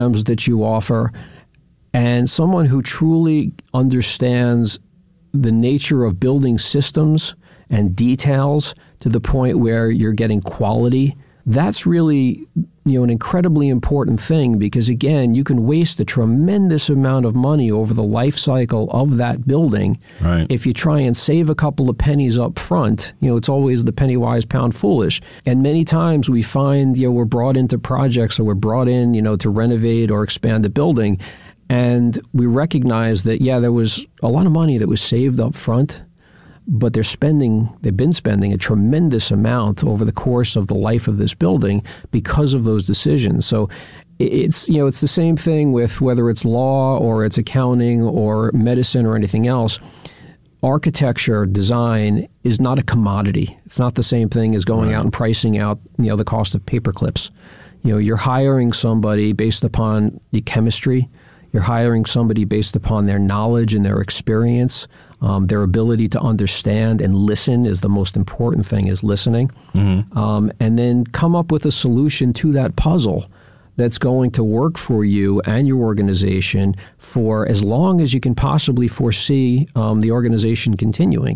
that you offer, and someone who truly understands the nature of building systems and details to the point where you're getting quality, that's really, an incredibly important thing, because again, you can waste a tremendous amount of money over the life cycle of that building. Right. If you try and save a couple of pennies up front, it's always the penny wise, pound foolish. And many times we find, we're brought into projects, or we're brought in, to renovate or expand a building, and we recognize that, there was a lot of money that was saved up front, but they've been spending a tremendous amount over the course of the life of this building because of those decisions. So it's the same thing with whether it's law or it's accounting or medicine or anything else. Architecture, design is not a commodity. It's not the same thing as going out and pricing out, the cost of paper clips. You're hiring somebody based upon the chemistry. You're hiring somebody based upon their knowledge and their experience. Their ability to understand and listen is the most important thing, is listening. Mm-hmm. And then come up with a solution to that puzzle that's going to work for you and your organization for as long as you can possibly foresee the organization continuing,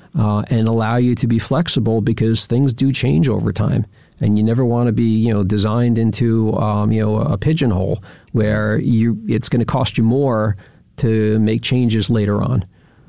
and allow you to be flexible, because things do change over time. And you never want to be, designed into, a pigeonhole where it's going to cost you more to make changes later on.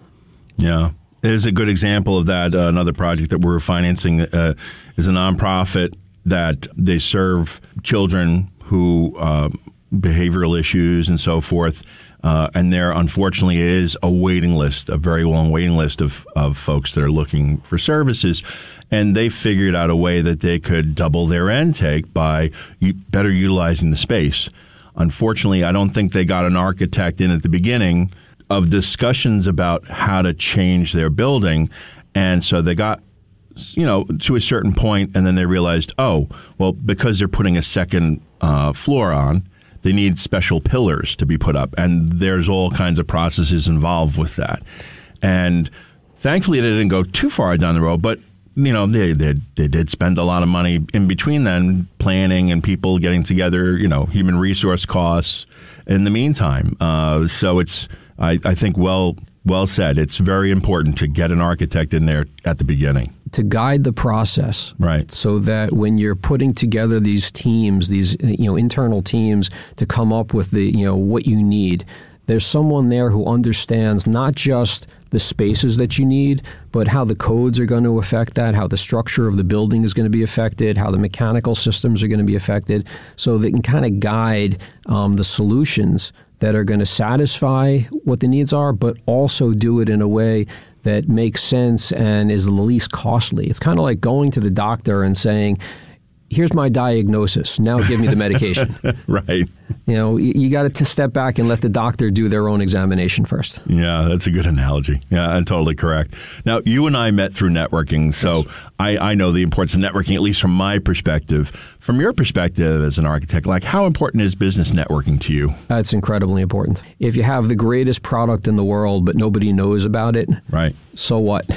Yeah. There's a good example of that. Another project that we're financing is a nonprofit that they serve children who behavioral issues and so forth. And there, unfortunately, is a waiting list, a very long waiting list of folks that are looking for services. And they figured out a way that they could double their intake by better utilizing the space. Unfortunately, I don't think they got an architect in at the beginning of discussions about how to change their building. And so they got, to a certain point, and then they realized, because they're putting a second floor on, they need special pillars to be put up. And there's all kinds of processes involved with that. And thankfully, they didn't go too far down the road, but they did spend a lot of money in between then, planning and people getting together, human resource costs in the meantime. So it's, I think, well said. It's very important to get an architect in there at the beginning to guide the process, right? So that when you're putting together these teams, these internal teams to come up with the what you need, there's someone there who understands not just the spaces that you need, but how the codes are going to affect that, how the structure of the building is going to be affected, how the mechanical systems are going to be affected, so they can kind of guide the solutions that are going to satisfy what the needs are, but also do it in a way that makes sense and is the least costly. It's kind of like going to the doctor and saying, here's my diagnosis, now give me the medication. Right. You got to step back and let the doctor do their own examination first. Yeah, that's a good analogy. Yeah, and totally correct. Now, you and I met through networking, so yes. I know the importance of networking, at least from my perspective. From your perspective as an architect, how important is business networking to you? It's incredibly important. If you have the greatest product in the world, but nobody knows about it, right? So what?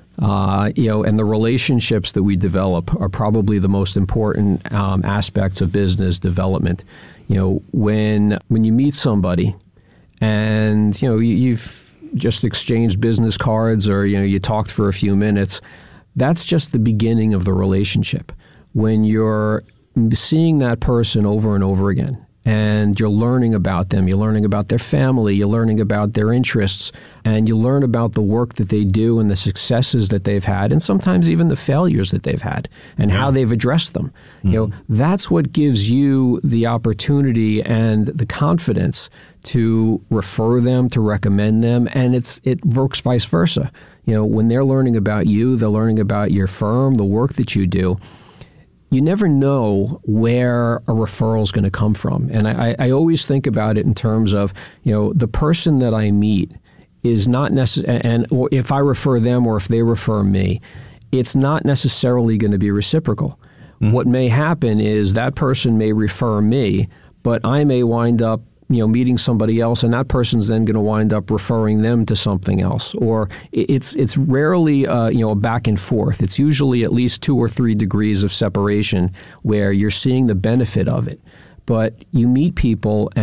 And the relationships that we develop are probably the most important aspects of business development. When you meet somebody and, you've just exchanged business cards or, you talked for a few minutes, that's just the beginning of the relationship. When you're seeing that person over and over again, and you're learning about them, you're learning about their family, you're learning about their interests, and you learn about the work that they do and the successes that they've had, and sometimes even the failures that they've had, and how they've addressed them. Mm-hmm. That's what gives you the opportunity and the confidence to refer them, to recommend them, and it works vice versa. When they're learning about you, they're learning about your firm, the work that you do. You never know where a referral is going to come from. And I always think about it in terms of, the person that I meet is not necessarily, or if I refer them or if they refer me, it's not necessarily going to be reciprocal. Mm-hmm. What may happen is that person may refer me, but I may wind up meeting somebody else, and that person's then going to wind up referring them to something else. Or it's rarely a back and forth. It's usually at least 2 or 3 degrees of separation where you're seeing the benefit of it. but you meet people